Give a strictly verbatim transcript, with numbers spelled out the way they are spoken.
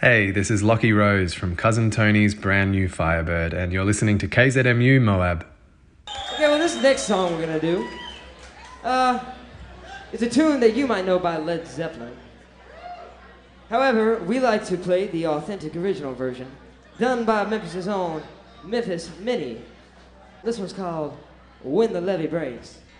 Hey, this is Lockie Rose from Cousin Tony's brand new Firebird, and you're listening to K Z M U Moab. Okay, well, this next song we're gonna do, uh, it's a tune that you might know by Led Zeppelin. However, we like to play the authentic original version, done by Memphis' own Memphis Mini. This one's called When the Levee Breaks.